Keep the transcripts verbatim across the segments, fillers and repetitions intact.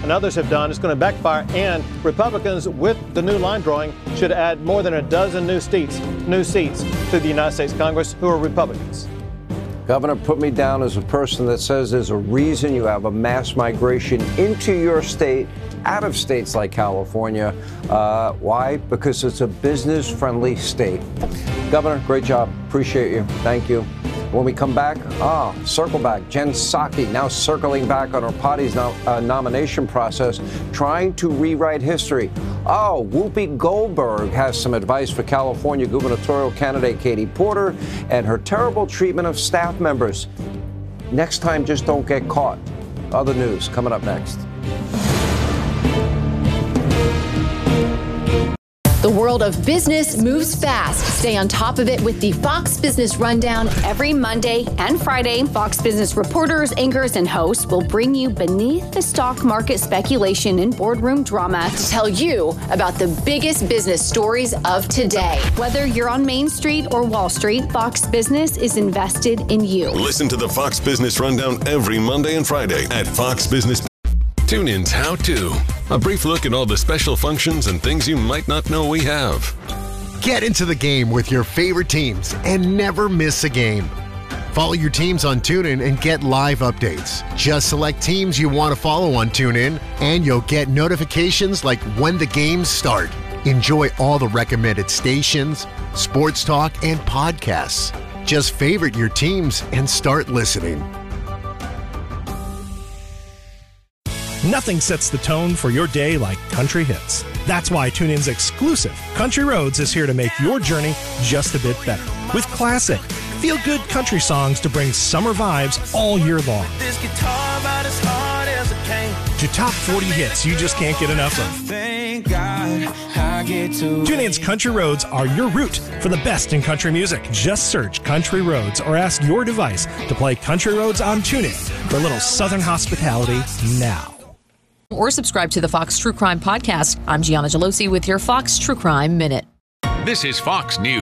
and others have done is going to backfire, and Republicans with the new line drawing should add more than a dozen new seats, new seats to the United States Congress who are Republicans. Governor, put me down as a person that says there's a reason you have a mass migration into your state, out of states like California. Uh, why? Because it's a business-friendly state. Governor, great job. Appreciate you. Thank you. When we come back, ah, circle back. Jen Psaki now circling back on her party's no, uh, nomination process, trying to rewrite history. Oh, Whoopi Goldberg has some advice for California gubernatorial candidate Katie Porter and her terrible treatment of staff members. Next time, just don't get caught. Other news coming up next. The world of business moves fast. Stay on top of it with the Fox Business Rundown. Every Monday and Friday, Fox Business reporters, anchors, and hosts will bring you beneath the stock market speculation and boardroom drama to tell you about the biggest business stories of today. Whether you're on Main Street or Wall Street, Fox Business is invested in you. Listen to the Fox Business Rundown every Monday and Friday at Fox Business. TuneIn's How To. A brief look at all the special functions and things you might not know we have. Get into the game with your favorite teams and never miss a game. Follow your teams on TuneIn and get live updates. Just select teams you want to follow on TuneIn, and you'll get notifications like when the games start. Enjoy all the recommended stations, sports talk, and podcasts. Just favorite your teams and start listening. Nothing sets the tone for your day like country hits. That's why TuneIn's exclusive Country Roads is here to make your journey just a bit better. With classic, feel-good country songs to bring summer vibes all year long. This guitar about as hard as it came. To top forty hits you just can't get enough of. Thank God I get to TuneIn's Country Roads are your route for the best in country music. Just search Country Roads or ask your device to play Country Roads on TuneIn for a little Southern hospitality now. Or subscribe to the Fox True Crime Podcast. I'm Gianna Gelosi with your Fox True Crime Minute. This is Fox News.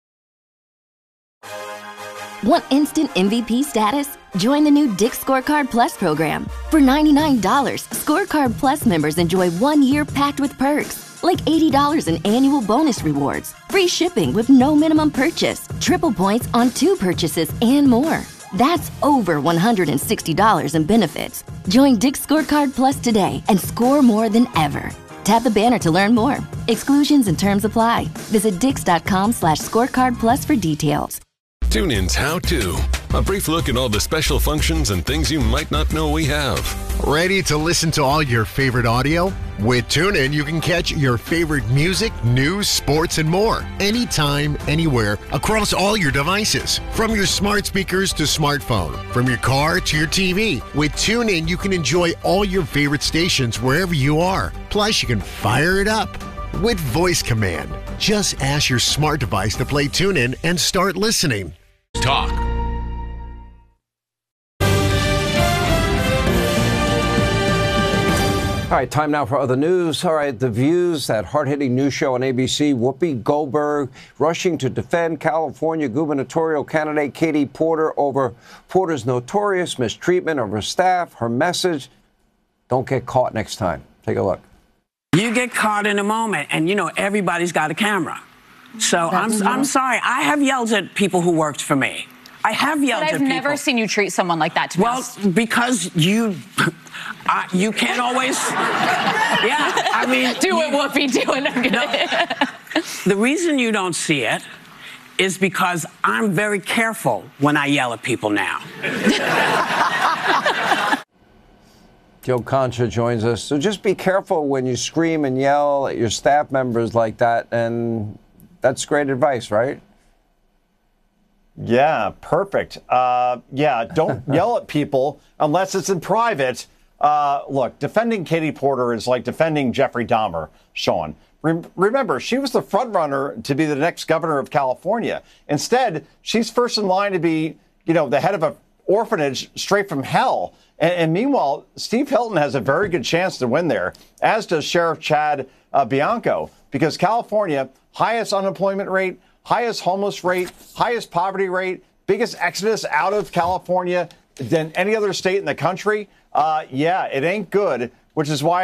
Want instant M V P status? Join the new Dick's Scorecard Plus program. For ninety-nine dollars, Scorecard Plus members enjoy one year packed with perks, like eighty dollars in annual bonus rewards, free shipping with no minimum purchase, triple points on two purchases, and more. That's over one hundred sixty dollars in benefits. Join Dick's Scorecard Plus today and score more than ever. Tap the banner to learn more. Exclusions and terms apply. Visit dix.com slash scorecard plus for details. TuneIn's How To. A brief look at all the special functions and things you might not know we have. Ready to listen to all your favorite audio? With TuneIn, you can catch your favorite music, news, sports, and more. Anytime, anywhere, across all your devices. From your smart speakers to smartphone. From your car to your T V. With TuneIn, you can enjoy all your favorite stations wherever you are. Plus, you can fire it up with voice command. Just ask your smart device to play TuneIn and start listening. Talk. All right, time now for other news. All right, The Views, that hard-hitting news show on A B C, Whoopi Goldberg rushing to defend California gubernatorial candidate Katie Porter over Porter's notorious mistreatment of her staff, her message. Don't get caught next time. Take a look. You get caught in a moment, and, you know, everybody's got a camera. So I'm, I'm sorry. I have yelled at people who worked for me. I have yelled but at I've people. I've never seen you treat someone like that, to be Well, honest. because you... I, you can't always... Yeah, I mean... Do you, it, Whoopi, do it. I'm gonna... No, the reason you don't see it is because I'm very careful when I yell at people now. Joe Concha joins us. So just be careful when you scream and yell at your staff members like that, and that's great advice, right? Yeah, perfect. Uh, yeah, don't yell at people unless it's in private. Uh, look, defending Katie Porter is like defending Jeffrey Dahmer, Sean. Re- remember, she was the front runner to be the next governor of California. Instead, she's first in line to be, you know, the head of an orphanage straight from hell. And, and meanwhile, Steve Hilton has a very good chance to win there, as does Sheriff Chad uh, Bianco, because California, highest unemployment rate, highest homeless rate, highest poverty rate, biggest exodus out of California than any other state in the country. Uh, yeah, it ain't good, which is why